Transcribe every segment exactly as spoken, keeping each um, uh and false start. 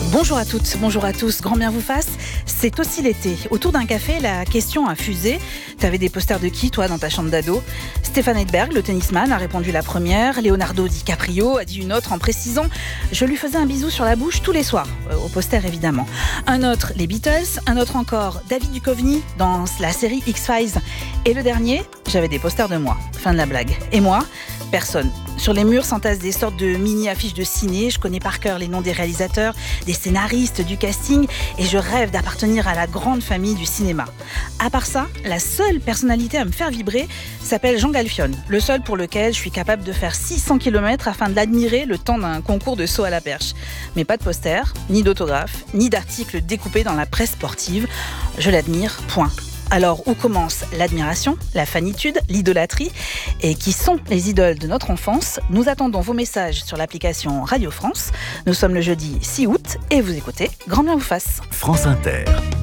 Bonjour à toutes, bonjour à tous, grand bien vous fasse. C'est aussi l'été. Autour d'un café, la question a fusé. T'avais des posters de qui, toi, dans ta chambre d'ado ? Stéphane Edberg, le tennisman, a répondu la première. Leonardo DiCaprio a dit une autre en précisant « Je lui faisais un bisou sur la bouche tous les soirs », euh, au poster évidemment. Un autre, les Beatles. Un autre encore, David Duchovny, dans la série X-Files. Et le dernier, j'avais des posters de moi. Fin de la blague. Et moi ? Personne. Sur les murs s'entassent des sortes de mini-affiches de ciné. Je connais par cœur les noms des réalisateurs, des scénaristes, du casting, et je rêve d'appartenir à la grande famille du cinéma. À part ça, la seule personnalité à me faire vibrer s'appelle Jean Galfione, le seul pour lequel je suis capable de faire six cents kilomètres afin de l'admirer le temps d'un concours de saut à la perche. Mais pas de poster, ni d'autographe, ni d'articles découpés dans la presse sportive. Je l'admire, point. Alors, où commence l'admiration, la fanitude, l'idolâtrie ? Et qui sont les idoles de notre enfance ? Nous attendons vos messages sur l'application Radio France. Nous sommes le jeudi six août et vous écoutez Grand bien vous fasse. France Inter.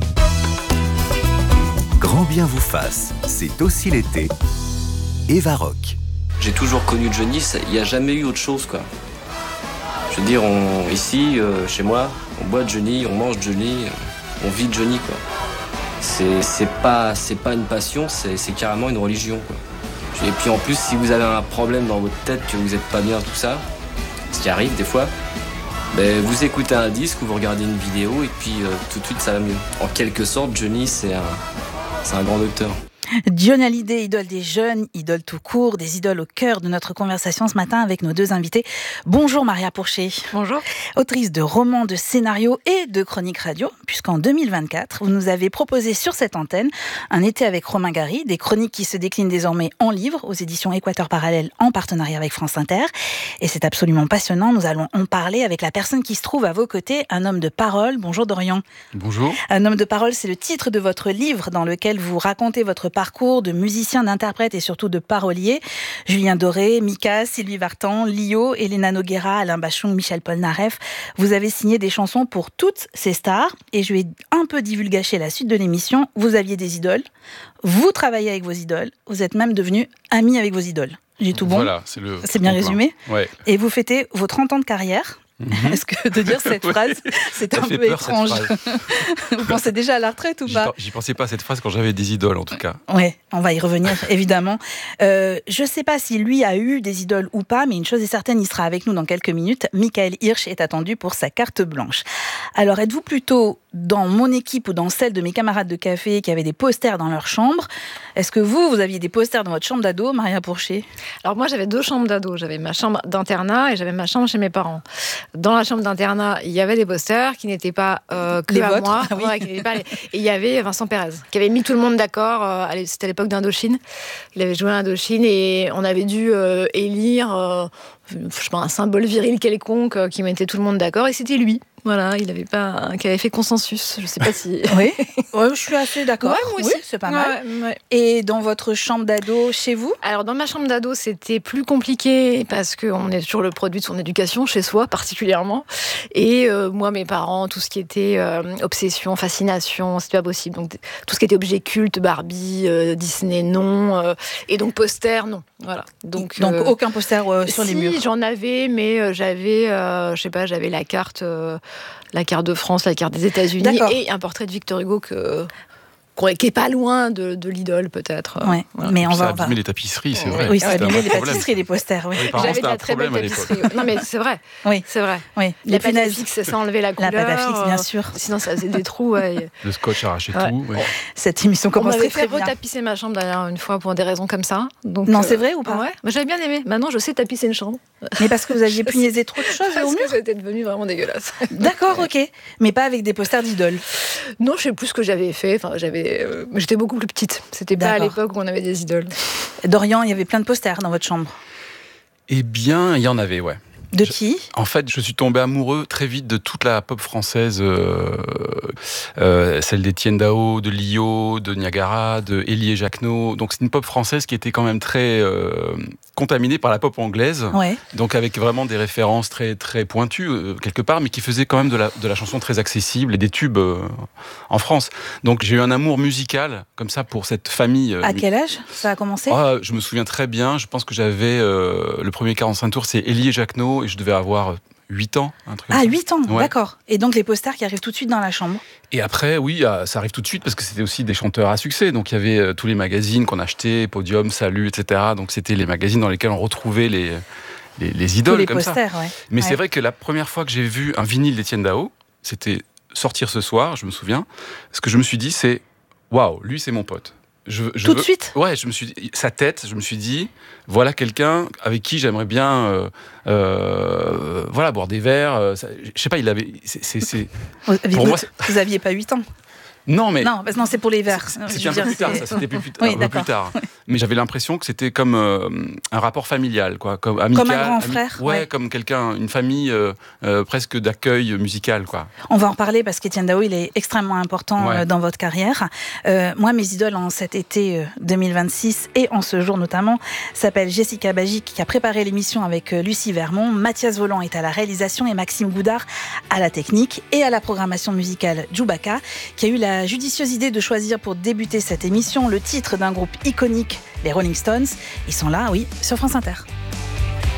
Grand bien vous fasse, c'est aussi l'été. Eva Rock. J'ai toujours connu Johnny, il n'y a jamais eu autre chose, quoi. Je veux dire, on, ici, euh, chez moi, on boit Johnny, on mange Johnny, on vit Johnny, quoi. C'est, c'est, pas, c'est pas une passion, c'est, c'est carrément une religion, quoi. Et puis en plus, si vous avez un problème dans votre tête, que vous n'êtes pas bien, tout ça, ce qui arrive des fois, ben, vous écoutez un disque ou vous regardez une vidéo et puis euh, tout de suite ça va mieux. En quelque sorte, Johnny, c'est un, c'est un grand docteur. Johnny Hallyday, idole des jeunes, idole tout court, des idoles au cœur de notre conversation ce matin avec nos deux invités. Bonjour Maria Pourchet. Bonjour. Autrice de romans, de scénarios et de chroniques radio, puisqu'en deux mille vingt-quatre, vous nous avez proposé sur cette antenne un été avec Romain Gary, des chroniques qui se déclinent désormais en livres aux éditions Équateur Parallèle en partenariat avec France Inter. Et c'est absolument passionnant, nous allons en parler avec la personne qui se trouve à vos côtés, un homme de parole. Bonjour Dorian. Bonjour. Un homme de parole, c'est le titre de votre livre dans lequel vous racontez votre parcours de musicien, d'interprète et surtout de parolier. Julien Doré, Mika, Sylvie Vartan, Lio, Elena Noguera, Alain Bachung, Michel Polnareff. Vous avez signé des chansons pour toutes ces stars et je vais un peu divulgacher la suite de l'émission. Vous aviez des idoles, vous travaillez avec vos idoles, vous êtes même devenus amis avec vos idoles. J'ai tout bon. Voilà, c'est, le c'est bien résumé. Ouais. Et vous fêtez vos trente ans de carrière. Mmh. Est-ce que de dire cette phrase, ouais, c'est un peu peur, étrange. Vous pensez déjà à la retraite ou pas ? J'y pensais pas à cette phrase quand j'avais des idoles, en tout cas. Oui, on va y revenir, évidemment. Euh, je ne sais pas si lui a eu des idoles ou pas, mais une chose est certaine, il sera avec nous dans quelques minutes. Michael Hirsch est attendu pour sa carte blanche. Alors, êtes-vous plutôt dans mon équipe ou dans celle de mes camarades de café qui avaient des posters dans leur chambre ? Est-ce que vous, vous aviez des posters dans votre chambre d'ado, Maria Pourchet ? Alors moi, j'avais deux chambres d'ado. J'avais ma chambre d'internat et j'avais ma chambre chez mes parents. Dans la chambre d'internat, il y avait des posters qui n'étaient pas euh, que les à vôtres, moi. ah oui. Ouais, qui n'étaient pas les... Et il y avait Vincent Pérez, qui avait mis tout le monde d'accord. Euh, c'était à l'époque d'Indochine. Il avait joué à Indochine et on avait dû euh, élire euh, je sais pas, un symbole viril quelconque euh, qui mettait tout le monde d'accord. Et c'était lui. Voilà, il avait pas, qui avait fait consensus. Je sais pas si. Oui, ouais, je suis assez d'accord. Ouais, moi aussi, oui, c'est pas mal. Ouais, ouais. Et dans votre chambre d'ado, chez vous ? Alors, dans ma chambre d'ado, c'était plus compliqué parce qu'on est toujours le produit de son éducation, chez soi particulièrement. Et euh, moi, mes parents, tout ce qui était euh, obsession, fascination, c'était pas possible. Donc, tout ce qui était objet culte, Barbie, euh, Disney, non. Euh, et donc, poster, non. Voilà. Donc, donc euh, aucun poster euh, sur si, les murs. J'en avais, mais euh, j'avais, euh, je sais pas, j'avais la carte. Euh, la carte de France, la carte des États-Unis. D'accord. Et un portrait de Victor Hugo que, qui est pas loin de, de l'idole, peut-être. Ouais, voilà. mais on ça va, a abîmé va... les tapisseries, c'est vrai. Oui, ça a abîmé les problème. tapisseries, les posters. Oui. Parents, J'avais de la très belle tapisserie. Non, mais c'est vrai. Oui, c'est vrai. Oui. La pâte à fixe, ça enlevait la couleur. La pâte à fixe, bien sûr. Sinon, ça faisait des trous. Ouais. Le scotch arrachait ouais. tout. Ouais. Cette émission commence très, très bien. On m'avait fait retapisser ma chambre d'ailleurs une fois pour des raisons comme ça. Donc, non, euh... c'est vrai ou pas ? Ouais. Mais j'avais bien aimé. Maintenant, je sais tapisser une chambre. Mais parce que vous aviez punaisé trop de choses au mur ? Parce que c'était devenu vraiment dégueulasse. D'accord, ok. Mais pas avec des posters d'idoles. Non, je sais plus ce que j'avais fait. Enfin, j'avais. Euh, j'étais beaucoup plus petite. C'était pas D'accord. à l'époque où on avait des idoles. Dorian, il y avait plein de posters dans votre chambre ? Eh bien, il y en avait, ouais. De qui ? En fait, je suis tombé amoureux très vite de toute la pop française, euh, euh, celle d'Étienne Dao, de Lio, de Niagara, de Élie et Jacquenot. Donc c'est une pop française qui était quand même très euh, contaminée par la pop anglaise, ouais. donc avec vraiment des références très très pointues euh, quelque part, mais qui faisait quand même de la de la chanson très accessible et des tubes euh, en France. Donc j'ai eu un amour musical comme ça pour cette famille. Euh, à quel âge ça a commencé ? Ah, je me souviens très bien. Je pense que j'avais euh, le premier quarante-cinq tours, c'est Élie et Jacquenot. Et je devais avoir huit ans, un truc comme Ah, ça. huit ans, Ouais. d'accord. Et donc les posters qui arrivent tout de suite dans la chambre. Et après, oui, euh, ça arrive tout de suite parce que c'était aussi des chanteurs à succès. Donc il y avait euh, tous les magazines qu'on achetait, Podium, Salut, et cetera. Donc c'était les magazines dans lesquels on retrouvait les, les, les idoles Tous les comme posters, ça. ouais. Mais Ouais. c'est vrai que la première fois que j'ai vu un vinyle d'Étienne Dao, c'était sortir ce soir, je me souviens. Ce que je me suis dit, c'est waouh, lui c'est mon pote. Je, je Tout de veux- suite ? Ouais, je me suis dit, sa tête, je me suis dit, voilà quelqu'un avec qui j'aimerais bien, euh, euh, voilà, boire des verres. euh, ça- je sais pas, il avait, c'est, c'est, c'est- Vous, Pour moi, c'est- vous aviez pas huit ans. non mais. Non, parce que non, c'est pour les verres. C'est- Je C'était veux un peu dire, plus tard, c'est- ça. C'était plus, plus- Oui, un peu d'accord. plus tard. Mais j'avais l'impression que c'était comme euh, un rapport familial, quoi, comme amical. Comme un grand ami- frère, Ouais, ouais. comme quelqu'un, une famille euh, euh, presque d'accueil musical, quoi. On va en reparler parce qu'Étienne Dao, il est extrêmement important Ouais. euh, dans votre carrière. Euh, moi, mes idoles en cet été euh, deux mille vingt-six et en ce jour notamment s'appellent Jessica Bagic qui a préparé l'émission avec euh, Lucie Vermont. Mathias Voland est à la réalisation et Maxime Goudard à la technique et à la programmation musicale Djoubaka qui a eu la judicieuse idée de choisir pour débuter cette émission le titre d'un groupe iconique, les Rolling Stones. Ils sont là, oui, sur France Inter.